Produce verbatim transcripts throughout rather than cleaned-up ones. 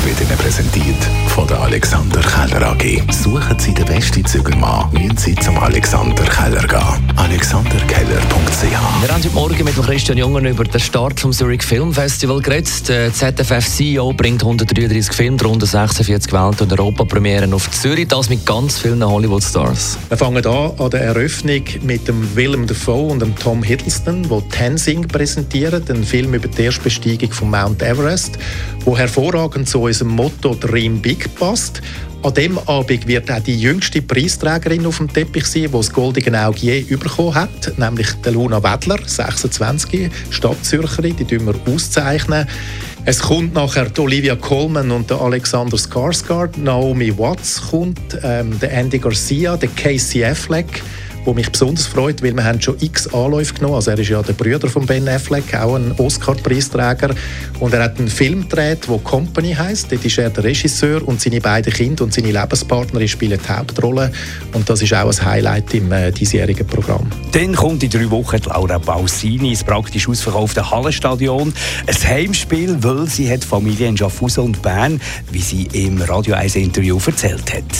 wird Ihnen präsentiert von der Alexander Keller A G. Suchen Sie den besten Zügelmann, müssen Sie zum Alexander Keller gehen. alexander keller punkt c h. Wir haben heute Morgen mit Christian Jungen über den Start vom Zurich Film Festival geredet. Der Z F F-C E O bringt hundertdreiunddreißig Filme, darunter sechsundvierzig Welt- und Europapremieren auf Zürich, das mit ganz vielen Hollywood-Stars. Wir fangen an an der Eröffnung mit dem Willem Dafoe und dem Tom Hiddleston, die Tenzing präsentieren, einen Film über die Erstbesteigung von Mount Everest, wo hervorragend zu unserem Motto «Dream Big» passt. An diesem Abend wird auch die jüngste Preisträgerin auf dem Teppich sein, die das Goldene Auge je bekommen hat, nämlich Luna Wedler, sechsundzwanzig, Stadtzürcherin, die wir auszeichnen. Es kommt nachher die Olivia Colman und der Alexander Skarsgård, Naomi Watts kommt, ähm, der Andy Garcia, der Casey Affleck, wo mich besonders freut, weil wir haben schon x Anläufe genommen. Also er ist ja der Bruder von Ben Affleck, auch ein Oscar-Preisträger. Und er hat einen Film gedreht, der «Company» heisst. Dort ist er der Regisseur und seine beiden Kinder und seine Lebenspartnerin spielen die Hauptrolle. Und das ist auch ein Highlight im äh, diesjährigen Programm. Dann kommt in drei Wochen Laura Pausini ins praktisch ausverkaufte Hallenstadion. Ein Heimspiel, weil sie hat Familie in Schaffhausen und Bern, wie sie im Radio eins Interview erzählt hat.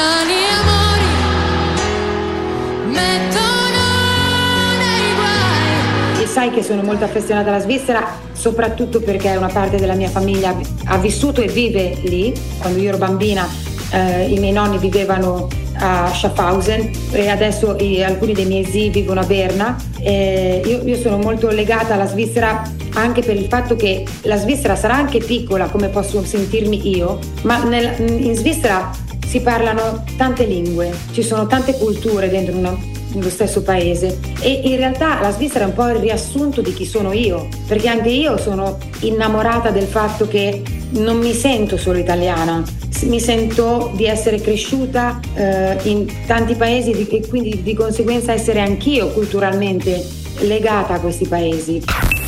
Sai che sono molto affezionata alla Svizzera, soprattutto perché una parte della mia famiglia ha vissuto e vive lì. Quando io ero bambina eh, i miei nonni vivevano a Schaffhausen e adesso i, alcuni dei miei zii vivono a Berna. E io, io sono molto legata alla Svizzera anche per il fatto che la Svizzera sarà anche piccola come posso sentirmi io, ma nel, in Svizzera si parlano tante lingue, ci sono tante culture dentro una nello stesso paese e in realtà la Svizzera è un po' il riassunto di chi sono io, perché anche io sono innamorata del fatto che non mi sento solo italiana, mi sento di essere cresciuta eh, in tanti paesi e quindi di conseguenza essere anch'io culturalmente legata a questi paesi.